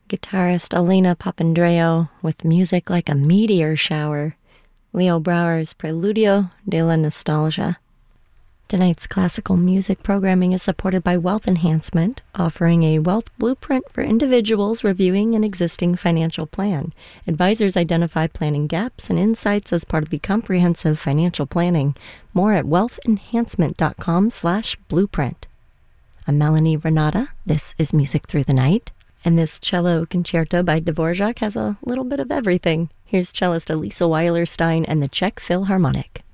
Guitarist Elena Papandreou with music like a meteor shower. Leo Brouwer's Preludio de la Nostalgia. Tonight's classical music programming is supported by Wealth Enhancement, offering a wealth blueprint for individuals reviewing an existing financial plan. Advisors identify planning gaps and insights as part of the comprehensive financial planning. More at wealthenhancement.com/blueprint. I'm Melanie Renata. This is Music Through the Night. And this cello concerto by Dvorak has a little bit of everything. Here's cellist Elisa Weilerstein and the Czech Philharmonic.